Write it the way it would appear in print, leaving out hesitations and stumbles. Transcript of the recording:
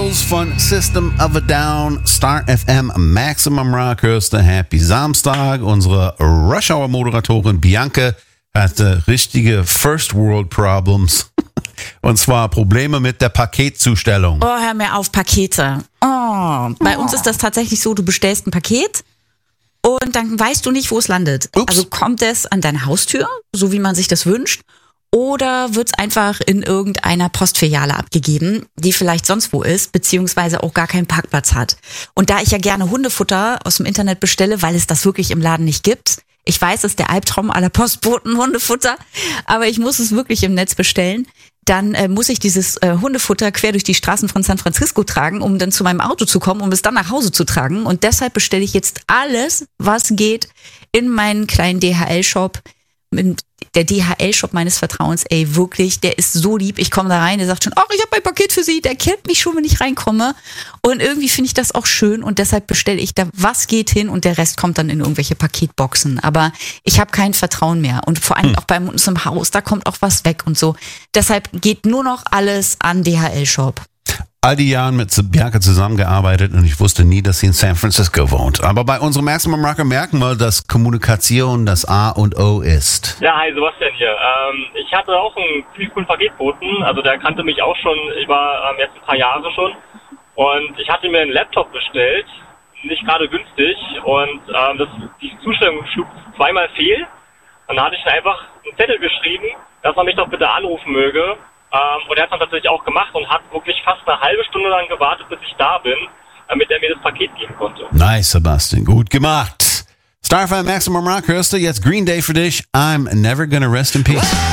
Heroes von System of a Down, Star FM, Maximum Rock, hörst du Happy Samstag. Unsere Rush Hour Moderatorin Bianca hatte richtige First World Problems. Und zwar Probleme mit der Paketzustellung. Oh, hör mir auf, Pakete. Bei uns ist das tatsächlich so, du bestellst ein Paket und dann weißt du nicht, wo es landet. Ups. Also kommt es an deine Haustür, so wie man sich das wünscht, oder wird es einfach in irgendeiner Postfiliale abgegeben, die vielleicht sonst wo ist, beziehungsweise auch gar keinen Parkplatz hat. Und da ich ja gerne Hundefutter aus dem Internet bestelle, weil es das wirklich im Laden nicht gibt, ich weiß, es ist der Albtraum aller Postboten, Hundefutter, aber ich muss es wirklich im Netz bestellen, dann muss ich dieses Hundefutter quer durch die Straßen von San Francisco tragen, um dann zu meinem Auto zu kommen, um es dann nach Hause zu tragen. Und deshalb bestelle ich jetzt alles, was geht, in meinen kleinen DHL-Shop. Der DHL-Shop meines Vertrauens, ey, wirklich, der ist so lieb. Ich komme da rein, der sagt schon, ach, ich habe ein Paket für Sie. Der kennt mich schon, wenn ich reinkomme. Und irgendwie finde ich das auch schön und deshalb bestelle ich da, was geht hin und der Rest kommt dann in irgendwelche Paketboxen. Aber ich habe kein Vertrauen mehr und vor allem auch bei uns im Haus, da kommt auch was weg und so. Deshalb geht nur noch alles an DHL-Shop. All die Jahre mit Bianca zusammengearbeitet und ich wusste nie, dass sie in San Francisco wohnt. Aber bei unserem Maximum Rocker merken wir, dass Kommunikation das A und O ist. Ja, hi, Sebastian hier. Ich hatte auch einen ziemlich coolen Paketboten. Also der kannte mich auch schon über jetzt ein paar Jahre schon. Und ich hatte mir einen Laptop bestellt, nicht gerade günstig. Und die Zustellung schlug zweimal fehl. Und dann hatte ich einfach einen Zettel geschrieben, dass er mich doch bitte anrufen möge. Und er hat dann tatsächlich auch gemacht und hat wirklich fast eine halbe Stunde lang gewartet, bis ich da bin, damit er mir das Paket geben konnte. Nice, Sebastian. Gut gemacht. Starfire Maximum Rock hörst du jetzt Green Day für dich. I'm never gonna rest in peace.